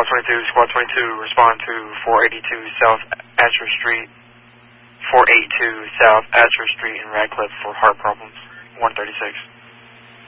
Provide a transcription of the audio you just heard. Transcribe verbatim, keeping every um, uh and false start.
twenty-two, Squad twenty-two, respond to four eighty-two South Asher Street, four eighty-two South Asher Street in Radcliffe for heart problems. one thirty-six.